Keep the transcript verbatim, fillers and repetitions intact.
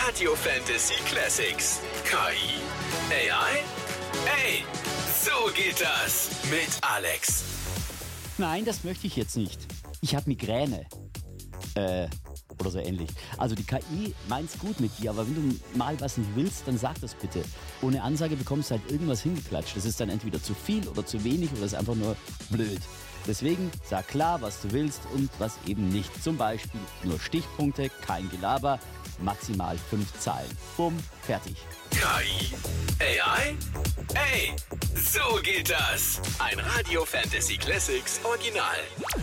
Radio Fantasy Classics. K I? A I? Ey, so geht das mit Alex. Nein, das möchte ich jetzt nicht. Ich habe Migräne. Äh, oder so ähnlich. Also die K I meint's gut mit dir, aber wenn du mal was nicht willst, dann sag das bitte. Ohne Ansage bekommst du halt irgendwas hingeklatscht. Das ist dann entweder zu viel oder zu wenig oder ist einfach nur blöd. Deswegen sag klar, was du willst und was eben nicht. Zum Beispiel nur Stichpunkte, kein Gelaber, maximal fünf Zeilen. Bumm, fertig. K I? A I? Ey, so geht das. Ein Radio Fantasy Classics Original.